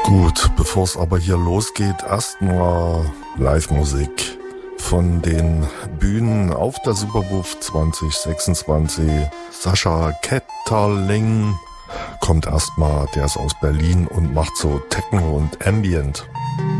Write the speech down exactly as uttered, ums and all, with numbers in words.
Gut, bevor es aber hier losgeht, erstmal Live-Musik von den Bühnen auf der Superwuff zwanzig sechsundzwanzig. Sascha Ketterling kommt erstmal, der ist aus Berlin und macht so Techno und Ambient.